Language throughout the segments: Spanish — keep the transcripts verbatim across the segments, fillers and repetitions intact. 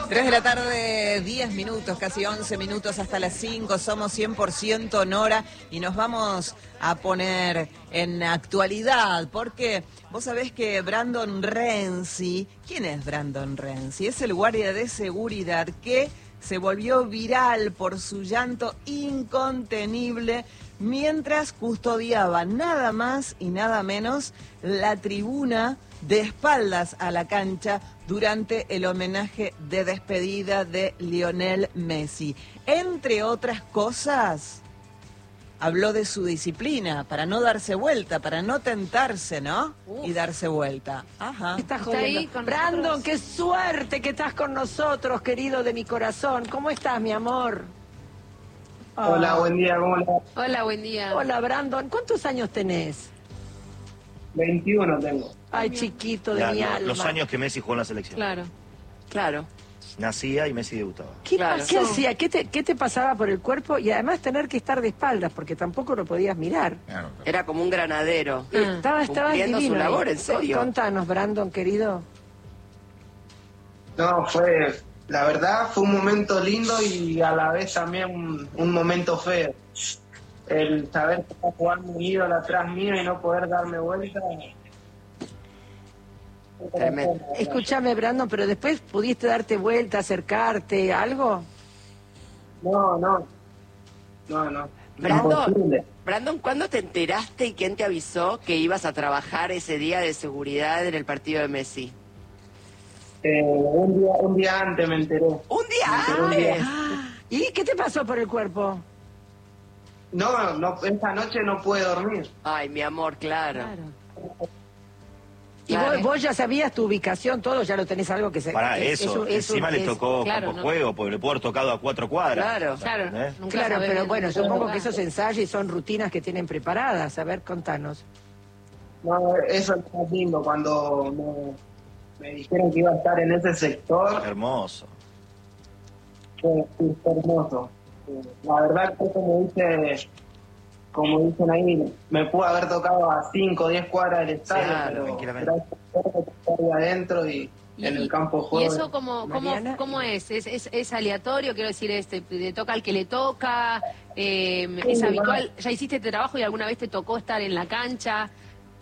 tres de la tarde, diez minutos, casi once minutos hasta las cinco, somos cien por ciento Nora y nos vamos a poner en actualidad, porque vos sabés que Brandon Renzi, ¿quién es Brandon Renzi? Es el guardia de seguridad que se volvió viral por su llanto incontenible mientras custodiaba nada más y nada menos la tribuna de espaldas a la cancha durante el homenaje de despedida de Lionel Messi. Entre otras cosas, habló de su disciplina, para no darse vuelta, para no tentarse, ¿no? Uf. Y darse vuelta. Ajá. Estás jodiendo. Brandon, nosotros. Qué suerte que estás con nosotros, querido de mi corazón. ¿Cómo estás, mi amor? Oh. Hola, buen día, ¿cómo le va? Hola, buen día. Hola, Brandon. ¿Cuántos años tenés? veintiuno tengo. Ay, chiquito de ya, mi lo, alma. Los años que Messi jugó en la selección. Claro, claro. Nacía y Messi debutaba. ¿Qué, claro. ¿Qué hacía? ¿Qué te, ¿Qué te pasaba por el cuerpo? Y además tener que estar de espaldas, porque tampoco lo podías mirar. Claro, claro. Era como un granadero. Ah. Estaba, estaba cumpliendo divino. su labor, ¿en serio? Contanos, Brandon, querido. No, fue... La verdad fue un momento lindo y a la vez también un, un momento feo. El saber que está jugando mi ídolo atrás mío y no poder darme vuelta... Tremendo. Escúchame, Brandon, pero después pudiste darte vuelta, acercarte, ¿algo? No, no. No, no. Brandon, Brandon, ¿cuándo te enteraste y quién te avisó que ibas a trabajar ese día de seguridad en el partido de Messi? Eh, un, día, un día antes me enteré. ¿Un día antes? antes? Día. Ah, ¿y qué te pasó por el cuerpo? No, no, esa noche no pude dormir. Ay, mi amor, claro. Claro. ¿Y vos, vos ya sabías tu ubicación, todo? ¿Ya lo tenés algo que se...? Para es, eso, es, es, encima es, le tocó claro, campo ¿no? juego, porque le pudo haber tocado a cuatro cuadras. Claro, claro. ¿Eh? Claro, pero bueno, supongo que esos ensayos son rutinas que tienen preparadas. A ver, contanos. No, eso es más lindo, cuando me, me dijeron que iba a estar en ese sector. Hermoso. Fue, fue hermoso. La verdad que como dice... Como dicen ahí, me pudo haber tocado a cinco o diez cuadras del estadio, claro, pero gracias a Dios estoy ahí adentro y, y en el campo de juego. ¿Y eso cómo, cómo, cómo es? ¿Es, es? ¿Es aleatorio? Quiero decir, este, ¿le toca al que le toca? Eh, sí, ¿Es habitual? Bueno. ¿Ya hiciste este trabajo y alguna vez te tocó estar en la cancha?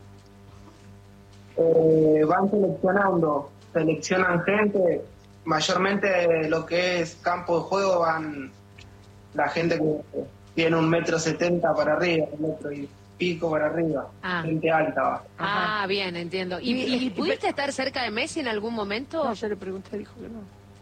Eh, van seleccionando, seleccionan gente, mayormente lo que es campo de juego van la gente que... Tiene un metro setenta para arriba, un metro y pico para arriba. Ah. Gente alta va. Ah, bien, entiendo. ¿Y, y, y pudiste estar cerca de Messi en algún momento? No, yo le pregunté, dijo que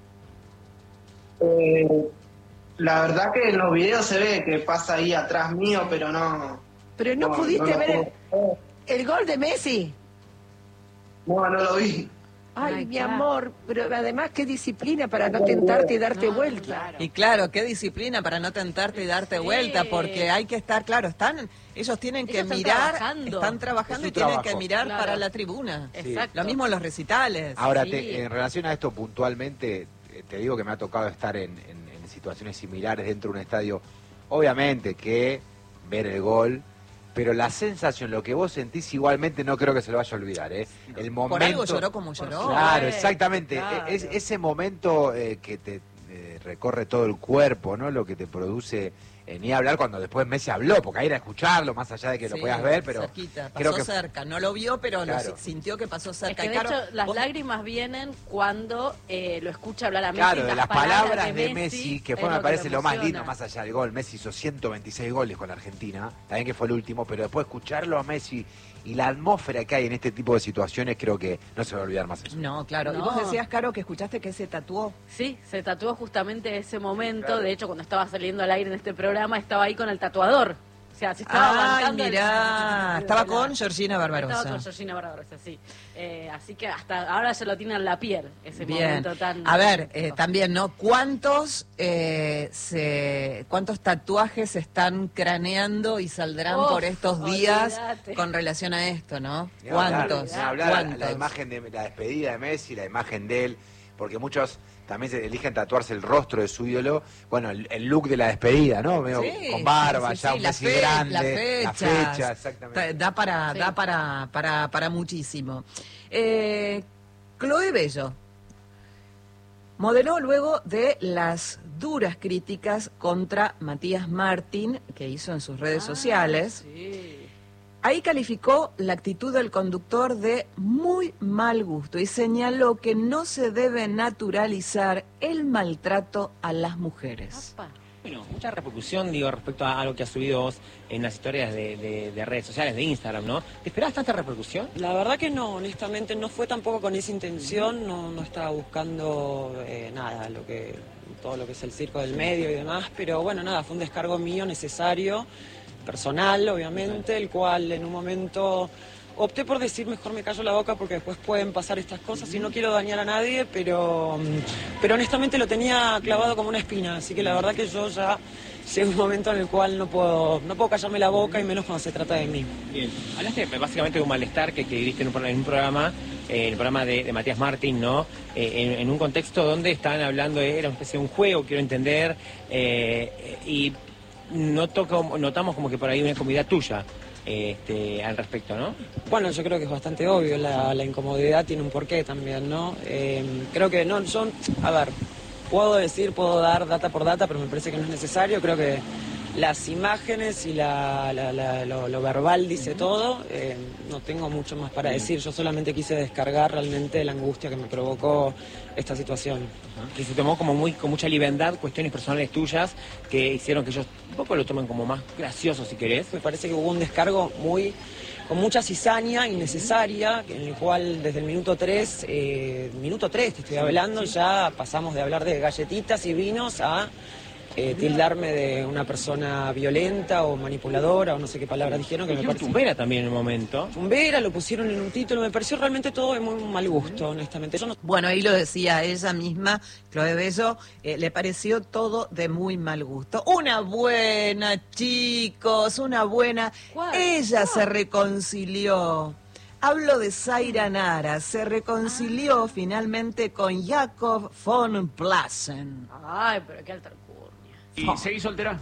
no. Eh, la verdad que en los videos se ve que pasa ahí atrás mío, pero no... Pero no, no pudiste no ver el, el gol de Messi. No, no lo vi. Ay, Ay, mi claro. amor, pero además qué disciplina para no tentarte y darte No, vuelta. claro. Y claro, qué disciplina para no tentarte y darte Sí. vuelta, porque hay que estar, claro, están, ellos tienen que Ellos están mirar, trabajando. están trabajando Es y su tienen trabajo. que mirar Claro. para la tribuna. Exacto. Lo mismo en los recitales. Ahora, Sí. te, en relación a esto puntualmente, eh, te digo que me ha tocado estar en, en, en situaciones similares dentro de un estadio. Obviamente que ver el gol, pero la sensación, lo que vos sentís igualmente no creo que se lo vaya a olvidar, ¿eh? El momento... Por algo lloró como lloró. Claro, exactamente. Claro. Es, ese momento eh, que te eh, recorre todo el cuerpo, ¿no? Lo que te produce, eh, ni hablar cuando después Messi habló, porque ahí era escucharlo, más allá de que lo Sí, puedas ver, pero cerquita, pasó creo que cerca, no lo vio, pero Claro. lo sintió que pasó Es cerca. que Y de claro, hecho las vos- lágrimas vienen cuando eh, lo escucha hablar a Messi. Claro, de las palabras de Messi, Messi, que es fue me que parece lo más emociona. lindo, más allá del gol. Messi hizo ciento veintiséis goles con la Argentina, también que fue el último, pero después escucharlo a Messi y la atmósfera que hay en este tipo de situaciones, creo que no se va a olvidar más eso. No, claro. Y No. vos decías, Caro, que escuchaste que se tatuó. Sí, se tatuó justamente ese momento. De hecho, cuando estaba saliendo al aire en este programa, estaba ahí con el tatuador. O sea, se estaba Ay, bancando el- mirá, el- estaba el- con Georgina Barbarosa. Estaba con Georgina Barbarosa, sí. Eh, así que hasta ahora se lo tiene en la piel, ese Bien. momento tan... A ver, eh, también, ¿no? ¿Cuántos eh, se, cuántos tatuajes se están craneando y saldrán Uf, por estos días olvídate. con relación a esto, ¿no? Ni hablar, ¿Cuántos? ni hablar, ¿Cuántos? La imagen de la despedida de Messi, la imagen de él, porque muchos también se eligen tatuarse el rostro de su ídolo. Bueno, el, el look de la despedida, ¿no? Medio Sí, con barba, sí, sí, ya sí, un la Messi fe- grande, la la fecha, fecha, exactamente. Da para, Sí. da para, para, para muchísimo. Eh, Chloe Bello. Modeló luego de las duras críticas contra Matías Martín, que hizo en sus redes Ah, sociales. sí. Ahí calificó la actitud del conductor de muy mal gusto y señaló que no se debe naturalizar el maltrato a las mujeres. Apa. Bueno, mucha repercusión, digo, respecto a algo que has subido vos en las historias de, de- de redes sociales, de Instagram, ¿no? ¿Te esperabas tanta repercusión? La verdad que no, honestamente no fue tampoco con esa intención, no, no estaba buscando eh, nada, lo que, todo lo que es el circo del medio y demás, pero bueno, nada, fue un descargo mío necesario, personal obviamente, el cual en un momento opté por decir mejor me callo la boca porque después pueden pasar estas cosas y no quiero dañar a nadie, pero, pero honestamente lo tenía clavado como una espina, así que la verdad que yo ya llega un momento en el cual no puedo, no puedo callarme la boca y menos cuando se trata de mí. Bien. Hablaste básicamente de un malestar que, que viviste en un, pro- en un programa, eh, en el programa de, de Matías Martín, ¿no? Eh, en, en un contexto donde estaban hablando, de, era una especie de un juego, quiero entender, eh, y noto como- notamos como que por ahí una incomodidad tuya este, al respecto, ¿no? Bueno, yo creo que es bastante obvio, la, la incomodidad tiene un porqué también, ¿no? Eh, creo que no, yo, a ver, puedo decir, puedo dar data por data, pero me parece que no es necesario, creo que las imágenes y la, la- la- lo, lo verbal dice todo, eh, no tengo mucho más para decir, yo solamente quise descargar realmente la angustia que me provocó esta situación. Que se tomó como muy con mucha liviandad cuestiones personales tuyas que hicieron que ellos un poco lo tomen como más gracioso, si querés. Me parece que hubo un descargo muy con mucha cizaña innecesaria, en el cual desde el minuto tres, eh, minuto tres te estoy hablando, ya pasamos de hablar de galletitas y vinos a eh, tildarme de una persona violenta o manipuladora o no sé qué palabra dijeron. Que me Dijeron pareció... tumbera también en un momento. Tumbera, lo pusieron en un título, me pareció realmente todo de muy mal gusto, honestamente. Yo no... Bueno, ahí lo decía ella misma, Chloe Bello, eh, le pareció todo de muy mal gusto. Una buena, chicos, una buena. ¿Cuál? Ella se reconcilió. Hablo de Zaira Nara, se reconcilió finalmente con Jacob von Plassen. Ay, pero qué alta alcurnia. ¿Y seguís soltera?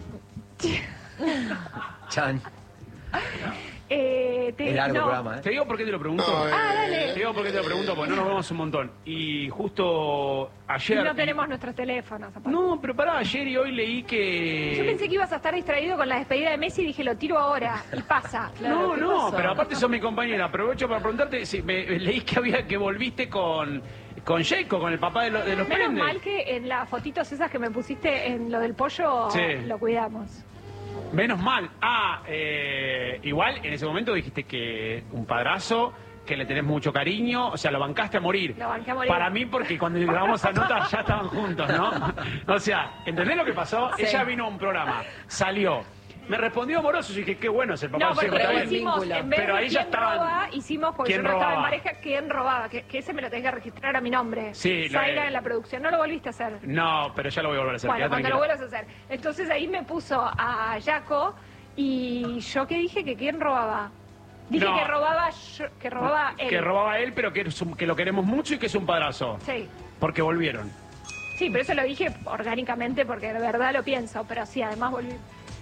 Chan. Eh, te, Es largo no. programa, ¿eh? Te digo por qué te lo pregunto. No, eh. Ah, dale. Te digo por qué te lo pregunto, porque no nos vemos un montón. Y justo ayer... No tenemos nuestros teléfonos, aparte. No, pero pará, ayer y hoy leí que... Yo pensé que ibas a estar distraído con la despedida de Messi y dije, lo tiro ahora. Y pasa. No, ¿qué no, pasó? pero aparte sos mi compañera. Aprovecho para preguntarte si me, leí que había que volviste con con Jacob, con el papá de, lo- de los Menos prendes. mal que en las fotitos esas que me pusiste en lo del pollo, Sí. lo cuidamos. Menos mal. Ah, eh, igual en ese momento dijiste que un padrazo, que le tenés mucho cariño, o sea, lo bancaste a morir. Lo banqué a morir. Para mí, porque cuando grabamos a nota ya estaban juntos, ¿no? O sea, ¿entendés lo que pasó? Sí. Ella vino a un programa, salió, me respondió amoroso, yo dije, qué bueno es el papá No, de porque Jacob, está luego bien. hicimos, en vez Pero de ahí ya quién estaban- roba, hicimos, porque yo ¿Quién no estaba en robaba? pareja, quién robaba, que, que ese me lo tenés que registrar a mi nombre. Sí, lo- Zaira en la producción, no lo volviste a hacer. No, pero ya lo voy a volver a hacer. Bueno, quedá cuando lo tranquila. vuelvas a hacer. Entonces ahí me puso a Jaco y yo que dije que quién robaba. Dije No. que robaba yo- que robaba él. Que robaba él, pero que, es un- que lo queremos mucho y que es un padrazo. Sí. Porque volvieron. Sí, pero eso lo dije orgánicamente porque de verdad lo pienso, pero sí, además volví.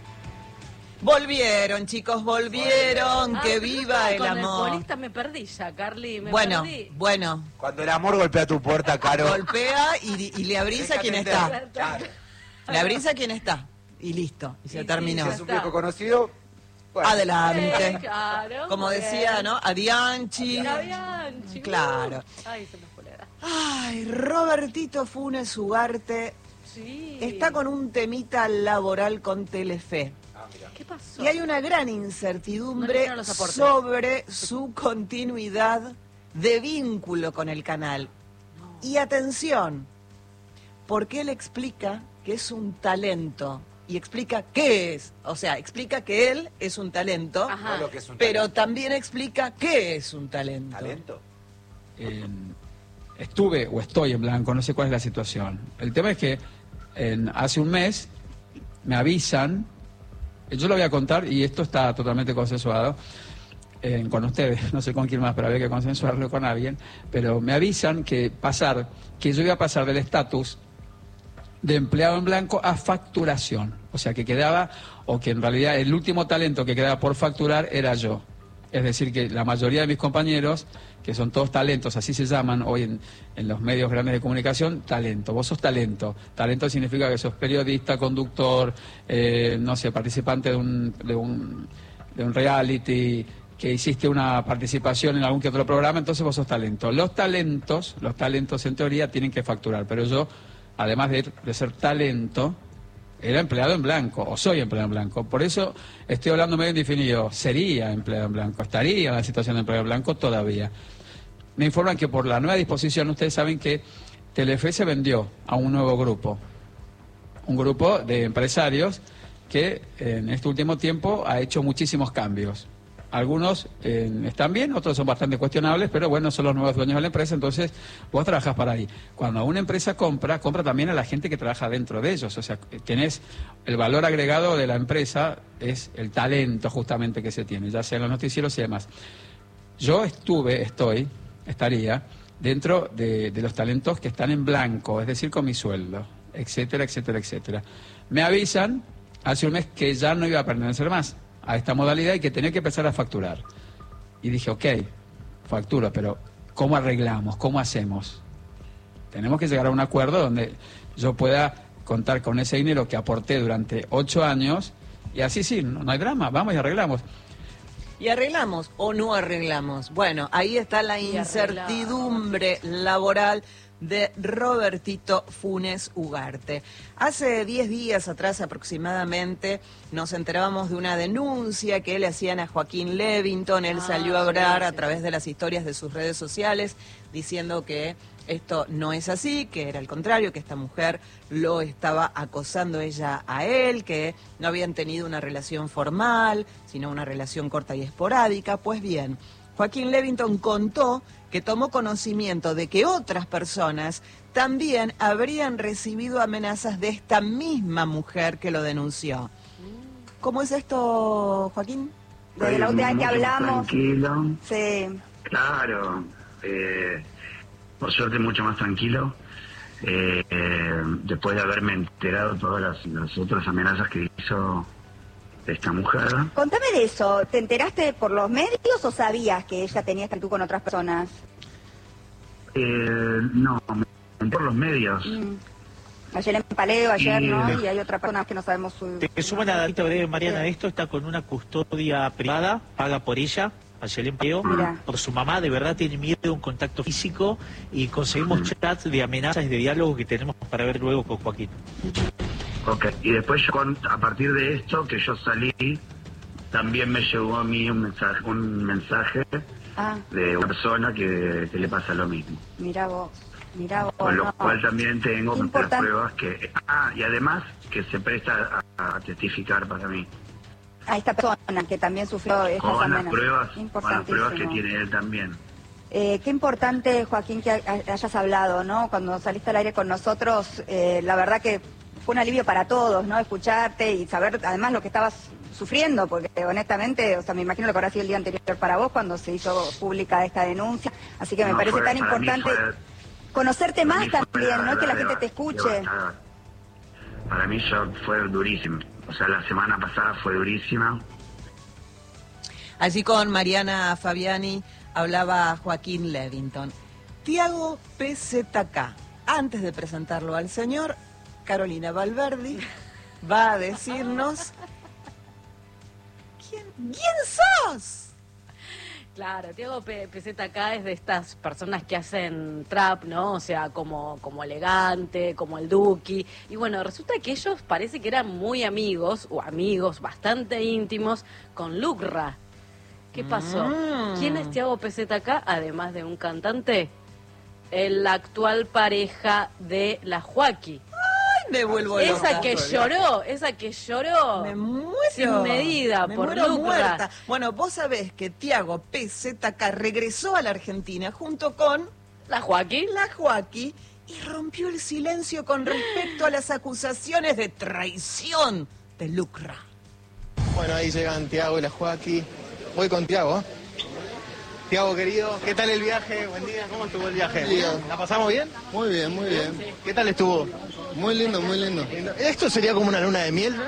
Volvieron, chicos, volvieron, Ah, que pero viva yo el con amor. el polista me perdí ya, Carly, me Bueno, perdí. bueno, Cuando el amor golpea tu puerta, Caro. golpea y, y le abrís a Déjate quien entender. está. Claro. Le abrís a quien está. Y listo, y se Y sí, terminó. Si es un viejo conocido, bueno. Adelante. Eh, claro, Como muy decía, bien. ¿no? Adianchi. La Bianchi, Claro. uh. Ay, se me fue la edad. Ay, Robertito Funes Ugarte Sí. está con un temita laboral con Telefe. ¿Qué pasó? Y hay una gran No le incertidumbre hicieron los aportes. sobre su continuidad de vínculo con el canal. Y atención, porque él explica que es un talento. Y explica qué es. O sea, explica que él es un talento, Ajá. No lo que es un pero talento. también explica qué es un talento. ¿Talento? en- estuve o estoy en blanco, no sé cuál es la situación. El tema es que en- hace un mes me avisan, yo lo voy a contar y esto está totalmente consensuado eh, con ustedes, no sé con quién más, pero había que consensuarlo con alguien, pero me avisan que pasar, que yo iba a pasar del estatus de empleado en blanco a facturación, o sea que quedaba, o que en realidad el último talento que quedaba por facturar era yo. Es decir, que la mayoría de mis compañeros, que son todos talentos, así se llaman hoy en, en los medios grandes de comunicación, talento. Vos sos talento. Talento significa que sos periodista, conductor, eh, no sé, participante de un, de un, de un reality, que hiciste una participación en algún que otro programa, entonces vos sos talento. Los talentos, los talentos en teoría tienen que facturar, pero yo, además de, de ser talento, era empleado en blanco, o soy empleado en blanco. Por eso estoy hablando medio indefinido. Sería empleado en blanco, estaría en la situación de empleado en blanco todavía. Me informan que por la nueva disposición, ustedes saben que Telefe se vendió a un nuevo grupo. Un grupo de empresarios que en este último tiempo ha hecho muchísimos cambios. Algunos eh, están bien, otros son bastante cuestionables, pero bueno, son los nuevos dueños de la empresa, entonces vos trabajás para ahí. Cuando una empresa compra, compra también a la gente que trabaja dentro de ellos, o sea, tenés el valor agregado de la empresa, es el talento justamente que se tiene, ya sea en los noticieros y demás. Yo estuve, estoy, estaría dentro de, de los talentos que están en blanco, es decir, con mi sueldo, etcétera, etcétera, etcétera. Me avisan hace un mes que ya no iba a pertenecer más a esta modalidad y que tenía que empezar a facturar. Y dije, ok, facturo, pero ¿cómo arreglamos? ¿Cómo hacemos? Tenemos que llegar a un acuerdo donde yo pueda contar con ese dinero que aporté durante ocho años y así sí, no, no hay drama, vamos y arreglamos. ¿Y arreglamos o no arreglamos? Bueno, ahí está la incertidumbre laboral de Robertito Funes Ugarte. Hace diez días atrás aproximadamente nos enterábamos de una denuncia que le hacían a Joaquín Levington. Él ah, salió a hablar a través de las historias de sus redes sociales diciendo que esto no es así, que era al contrario, que esta mujer lo estaba acosando ella a él, que no habían tenido una relación formal, sino una relación corta y esporádica. Pues bien, Joaquín Levington contó que tomó conocimiento de que otras personas también habrían recibido amenazas de esta misma mujer que lo denunció. ¿Cómo es esto, Joaquín? Desde la última vez que hablamos. Tranquilo. Sí. Claro. Eh, por suerte mucho más tranquilo. Eh, eh, después de haberme enterado de todas las, las otras amenazas que hizo esta mujer. Contame de eso, ¿te enteraste por los medios o sabías que ella tenía esta actitud con otras personas? Eh, no, por los medios. Mm. Ayer en Paleo, ayer, y, ¿no? Y hay otras personas que no sabemos su... Te sumo una datita breve, Mariana, de esto está con una custodia privada, paga por ella, ayer en Paleo, por su mamá, de verdad tiene miedo de un contacto físico y conseguimos chats de amenazas y de diálogo que tenemos para ver luego con Joaquín. Ok, y después yo, con, a partir de esto que yo salí, también me llegó a mí un mensaje, un mensaje ah. de una persona que, que le pasa lo mismo. Mira vos, mira vos. Con lo no. cual también tengo muchas Importante. pruebas que... Ah, y además que se presta a, a testificar para mí. A esta persona que también sufrió esas con las amenazas. pruebas, con las pruebas que tiene él también. Eh, qué importante, Joaquín, que hayas hablado, ¿no? Cuando saliste al aire con nosotros, eh, la verdad que fue un alivio para todos, ¿no? Escucharte y saber además lo que estabas sufriendo, porque honestamente, o sea, me imagino lo que habrá sido el día anterior para vos cuando se hizo pública esta denuncia, así que me no, parece fue, tan importante fue, conocerte más también, ¿no? Que la gente te escuche. Para mí ya fue durísimo, o sea, la semana pasada fue durísima. Allí con Mariana Fabiani hablaba Joaquín Levington. Tiago P Z K, antes de presentarlo al señor, Carolina Valverdi va a decirnos ¿quién, ¿quién sos? Claro, Tiago P Z K es de estas personas que hacen trap, ¿no? O sea, como, como Elegante, como el Duki. Y bueno, resulta que ellos parece que eran muy amigos, o amigos bastante íntimos, con Lucra. ¿Qué pasó? Mm. ¿Quién es Tiago P Z K? Además de un cantante, el actual pareja de la Joaquí. ¡Ay, me vuelvo loca! Esa que lloró, esa que lloró. Me muero. Sin medida, me por muero Lucra. Muerta. Bueno, vos sabés que Tiago P Z K regresó a la Argentina junto con... ¿La Joaquí? La Joaquí. Y rompió el silencio con respecto a las acusaciones de traición de Lucra. Bueno, ahí llegan Tiago y la Joaquí. Voy con Tiago. Tiago, querido, ¿qué tal el viaje? Buen día, ¿cómo estuvo el viaje? Bien. ¿La pasamos bien? Muy bien, muy bien. ¿Qué tal estuvo? Muy lindo, muy lindo. ¿Esto sería como una luna de miel, ¿no?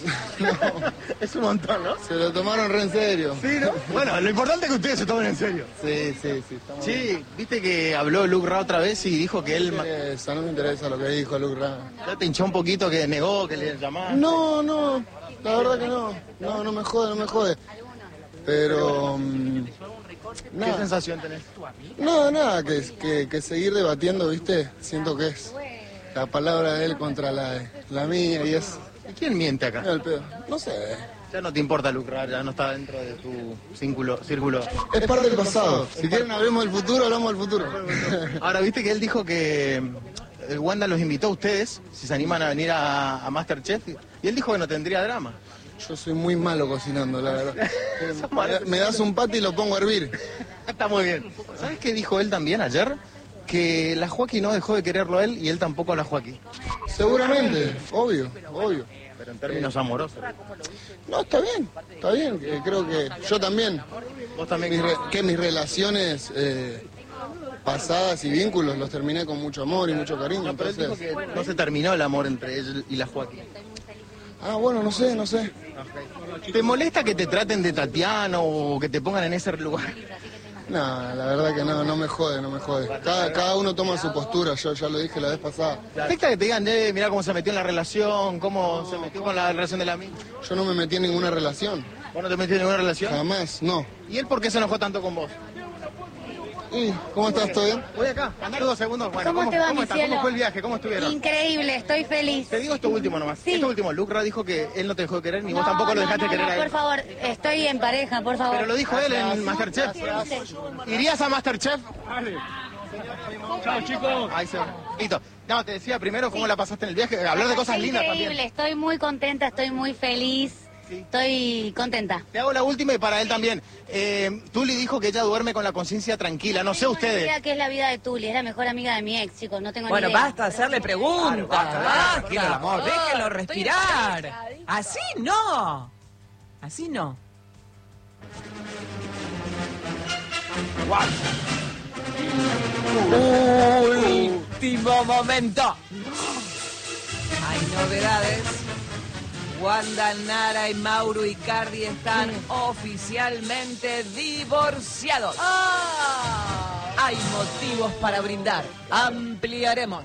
Es un montón, ¿no? Se lo tomaron re en serio. Sí, ¿no? Bueno, lo importante es que ustedes se tomen en serio. Sí, sí, sí. estamos Sí, bien. viste que habló Luke Ra otra vez y dijo que él... No me interesa, no me interesa lo que dijo Luke Ra. Ya te hinchó un poquito, que negó, que le llamaste. No, no, la verdad que no. No, no me jode, no me jode. Pero... mm, ¿Qué nada. sensación tenés? Nada, nada, que, que, que seguir debatiendo, ¿viste? Siento que es la palabra de él contra la, de- la mía y es... ¿Y quién miente acá? Mira el pedo. No sé. Ya no te importa Luke Ra, ya no está dentro de tu círculo. círculo. Es parte del pasado. Si quieren hablemos del futuro, hablamos del futuro. Ahora, viste que él dijo que el Wanda los invitó a ustedes, si se animan a venir a, a Masterchef, y él dijo que no tendría drama. Yo soy muy malo cocinando, la verdad. Me, me das un pato y lo pongo a hervir. Está muy bien. ¿Sabes qué dijo él también ayer? Que la Joaquín no dejó de quererlo a él y él tampoco a la Joaquín. Seguramente, obvio, obvio. Pero en términos amorosos. No, está bien, está bien. eh, creo que yo también. Vos también. Mis re- que mis relaciones eh, pasadas y vínculos los terminé con mucho amor y mucho cariño. No, pero él dijo Entonces, que no se terminó el amor entre él y la Joaquín. ah, bueno, no sé, no sé. ¿Te molesta que te traten de Tatiana o que te pongan en ese lugar? No, la verdad que no, no me jode, no me jode. Cada, cada uno toma su postura, yo ya lo dije la vez pasada. ¿Te afecta que te digan, eh, mirá cómo se metió en la relación, cómo se metió con la relación de la amiga? Yo no me metí en ninguna relación. ¿Vos no te metiste en ninguna relación? Jamás, no. ¿Y él por qué se enojó tanto con vos? ¿Y cómo estás? ¿Todo bien? Voy acá, andar dos segundos. Bueno, ¿Cómo te va, ¿cómo mi está? cielo? ¿Cómo fue el viaje? ¿Cómo estuvieron? Increíble, estoy feliz. Te digo esto último nomás. Sí. Esto último, Luke Ra dijo que él no te dejó de querer, ni vos No, tampoco lo no, dejaste no, querer no, a él. por favor, estoy en pareja, por favor. Pero lo dijo él en Masterchef. ¿Irías a Masterchef? Chao, chicos. Ahí se va. Listo. No, te decía primero cómo la pasaste en el viaje, hablar de cosas lindas Increíble, también. estoy muy contenta, estoy muy feliz. Estoy contenta. Te hago la última y para él también. Eh, Tuli dijo que ella duerme con la conciencia tranquila, no sé ustedes. Mira que es la vida de Tuli, es la mejor amiga de mi ex, chicos, no tengo Bueno, ni idea. basta hacerle preguntas. basta, Basta, tranquilo, el amor. Déjelo Oh, respirar. Así no. Así no. Último momento. Hay novedades. Wanda Nara y Mauro Icardi están oficialmente divorciados. Hay motivos para brindar. Ampliaremos.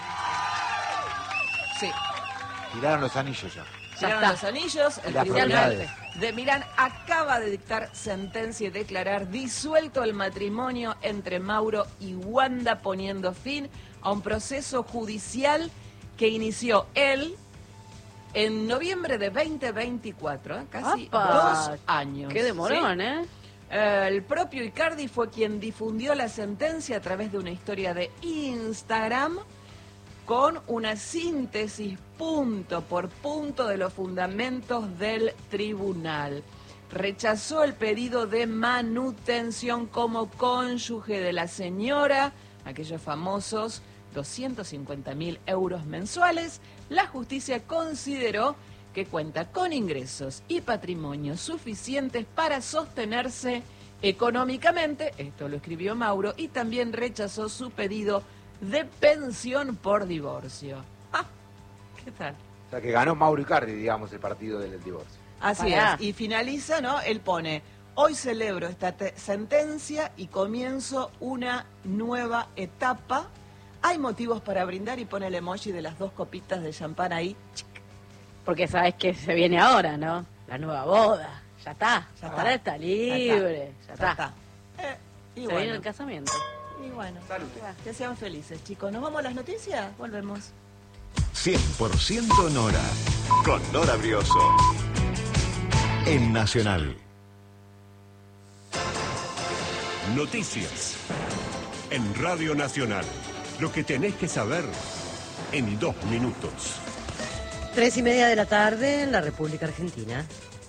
Sí. Tiraron los anillos ya. Tiraron los anillos. El Las tribunal propiedades. de Milán acaba de dictar sentencia y declarar disuelto el matrimonio entre Mauro y Wanda, poniendo fin a un proceso judicial que inició él en noviembre de veinte veinticuatro, ¿eh? Casi ¡Apa! dos años. Qué demorón, ¿sí? ¿eh? Eh, El propio Icardi fue quien difundió la sentencia a través de una historia de Instagram con una síntesis punto por punto de los fundamentos del tribunal. Rechazó el pedido de manutención como cónyuge de la señora, aquellos famosos doscientos cincuenta mil euros mensuales. La justicia consideró que cuenta con ingresos y patrimonio suficientes para sostenerse económicamente, esto lo escribió Mauro, y también rechazó su pedido de pensión por divorcio. Ah, ¿qué tal? O sea, que ganó Mauro Icardi, digamos, el partido del divorcio. Así Pará. es, y finaliza, ¿no? Él pone, hoy celebro esta te- sentencia y comienzo una nueva etapa. Hay motivos para brindar y pone el emoji de las dos copitas de champán ahí. Porque sabes que se viene ahora, ¿no? La nueva boda. Ya está. Ya está. Ahora está libre. Ya Ya está. está. Eh, y Se bueno. viene el casamiento. Y bueno, que sean felices, chicos. ¿Nos vamos a las noticias? Volvemos. cien por ciento Nora, con Nora Brioso. En Nacional. Noticias. En Radio Nacional. Lo que tenés que saber en dos minutos. Tres y media de la tarde en la República Argentina.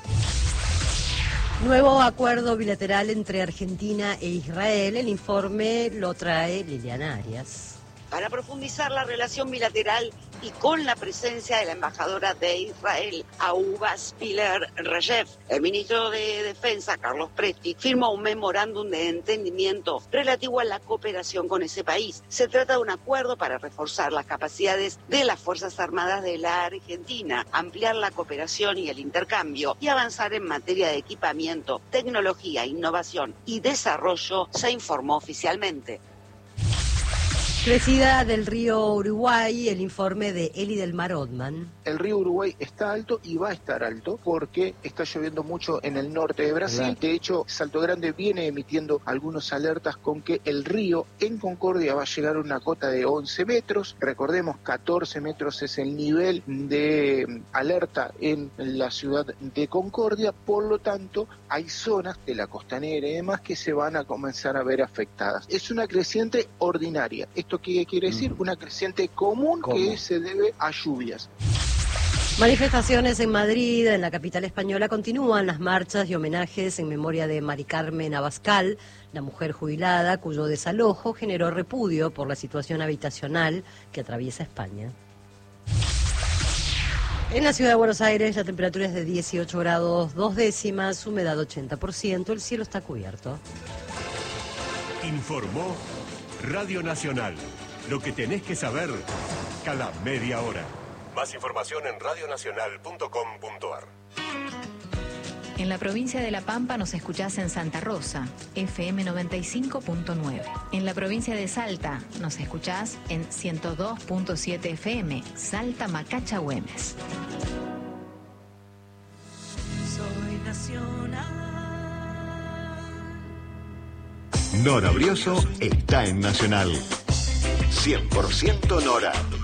Nuevo acuerdo bilateral entre Argentina e Israel. El informe lo trae Liliana Arias. para profundizar la relación bilateral y con la presencia de la embajadora de Israel, Ahuva Spiller-Regev. El ministro de Defensa, Carlos Presti, firmó un memorándum de entendimiento relativo a la cooperación con ese país. Se trata de un acuerdo para reforzar las capacidades de las Fuerzas Armadas de la Argentina, ampliar la cooperación y el intercambio y avanzar en materia de equipamiento, tecnología, innovación y desarrollo, se informó oficialmente. Crecida del río Uruguay, el informe de Eli del Mar Ottman. El río Uruguay está alto y va a estar alto porque está lloviendo mucho en el norte de Brasil. Claro. De hecho, Salto Grande viene emitiendo algunas alertas con que el río en Concordia va a llegar a una cota de once metros. Recordemos, catorce metros es el nivel de alerta en la ciudad de Concordia. Por lo tanto, hay zonas de la costanera y demás que se van a comenzar a ver afectadas. Es una creciente ordinaria. Esto ¿Qué quiere decir? Una creciente común ¿Cómo? que se debe a lluvias. Manifestaciones en Madrid, en la capital española, continúan las marchas y homenajes en memoria de Mari Carmen Abascal, la mujer jubilada cuyo desalojo generó repudio por la situación habitacional que atraviesa España. En la ciudad de Buenos Aires la temperatura es de dieciocho grados dos décimas, humedad ochenta por ciento, el cielo está cubierto. Informó Radio Nacional, lo que tenés que saber cada media hora. Más información en radio nacional punto com punto a r. En la provincia de La Pampa nos escuchás en Santa Rosa, F M noventa y cinco punto nueve. En la provincia de Salta nos escuchás en ciento dos punto siete F M, Salta Macacha Güemes. Soy nacional. Nora Brioso está en Nacional. cien por ciento Nora.